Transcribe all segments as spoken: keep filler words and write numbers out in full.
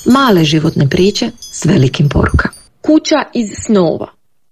Male životne priče s velikim porukama. Kuća iz snova.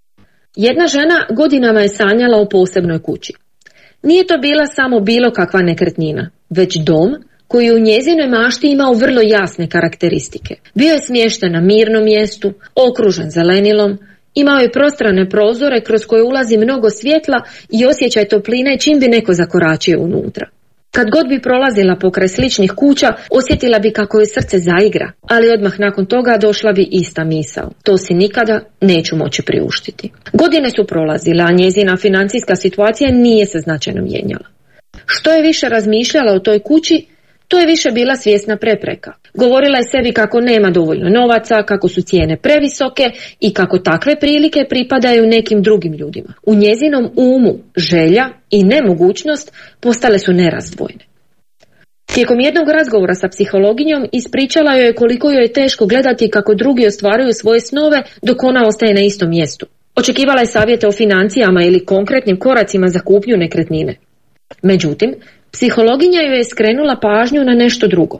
Jedna žena godinama je sanjala o posebnoj kući. Nije to bila samo bilo kakva nekretnina, već dom koji u njezinoj mašti imao vrlo jasne karakteristike. Bio je smješten na mirnom mjestu, okružen zelenilom, imao je prostrane prozore kroz koje ulazi mnogo svjetla i osjećaj topline čim bi neko zakoračio unutra. Kad god bi prolazila pokraj sličnih kuća, osjetila bi kako joj srce zaigra, ali odmah nakon toga došla bi ista misao. To si nikada neću moći priuštiti. Godine su prolazile, a njezina financijska situacija nije se značajno mijenjala. Što je više razmišljala o toj kući, to je više bila svjesna prepreka. Govorila je sebi kako nema dovoljno novaca, kako su cijene previsoke i kako takve prilike pripadaju nekim drugim ljudima. U njezinom umu želja i nemogućnost postale su nerazdvojne. Tijekom jednog razgovora sa psihologinjom ispričala joj je koliko joj je teško gledati kako drugi ostvaruju svoje snove dok ona ostaje na istom mjestu. Očekivala je savjete o financijama ili konkretnim koracima za kupnju nekretnine. Međutim, psihologinja joj je skrenula pažnju na nešto drugo.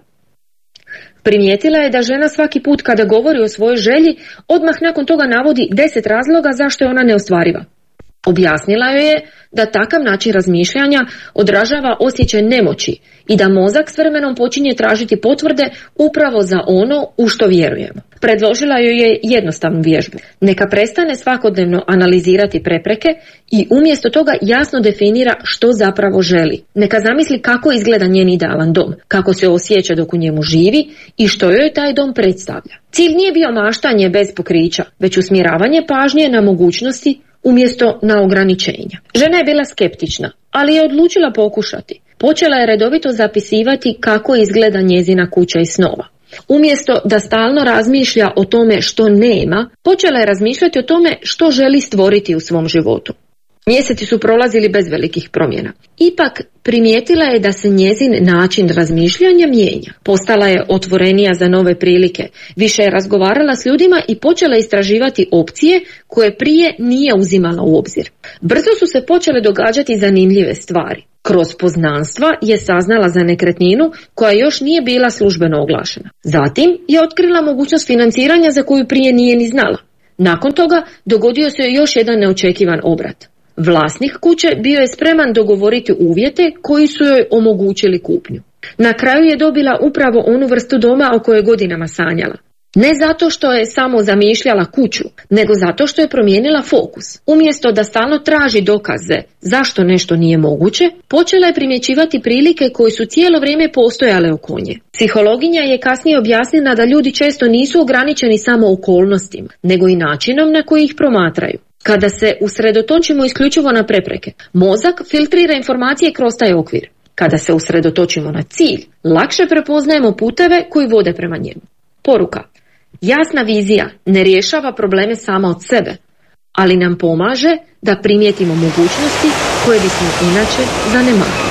Primijetila je da žena svaki put kada govori o svojoj želji, odmah nakon toga navodi deset razloga zašto je ona neostvariva. Objasnila joj je da takav način razmišljanja odražava osjećaj nemoći i da mozak s vremenom počinje tražiti potvrde upravo za ono u što vjerujemo. Predložila joj je jednostavnu vježbu. Neka prestane svakodnevno analizirati prepreke i umjesto toga jasno definira što zapravo želi. Neka zamisli kako izgleda njen idealan dom, kako se osjeća dok u njemu živi i što joj taj dom predstavlja. Cilj nije bio maštanje bez pokrića, već usmjeravanje pažnje na mogućnosti umjesto na ograničenja. Žena je bila skeptična, ali je odlučila pokušati. Počela je redovito zapisivati kako izgleda njezina kuća iz snova. Umjesto da stalno razmišlja o tome što nema, počela je razmišljati o tome što želi stvoriti u svom životu. Mjeseci su prolazili bez velikih promjena. Ipak primijetila je da se njezin način razmišljanja mijenja. Postala je otvorenija za nove prilike, više je razgovarala s ljudima i počela istraživati opcije koje prije nije uzimala u obzir. Brzo su se počele događati zanimljive stvari. Kroz poznanstva je saznala za nekretninu koja još nije bila službeno oglašena. Zatim je otkrila mogućnost financiranja za koju prije nije ni znala. Nakon toga dogodio se još jedan neočekivan obrat. Vlasnik kuće bio je spreman dogovoriti uvjete koji su joj omogućili kupnju. Na kraju je dobila upravo onu vrstu doma o kojoj je godinama sanjala. Ne zato što je samo zamišljala kuću, nego zato što je promijenila fokus. Umjesto da stalno traži dokaze zašto nešto nije moguće, počela je primjećivati prilike koje su cijelo vrijeme postojale oko nje. Psihologinja je kasnije objasnila da ljudi često nisu ograničeni samo okolnostima, nego i načinom na koji ih promatraju. Kada se usredotočimo isključivo na prepreke, mozak filtrira informacije kroz taj okvir. Kada se usredotočimo na cilj, lakše prepoznajemo puteve koji vode prema njemu. Poruka. Jasna vizija ne rješava probleme sama od sebe, ali nam pomaže da primijetimo mogućnosti koje bismo inače zanemarili.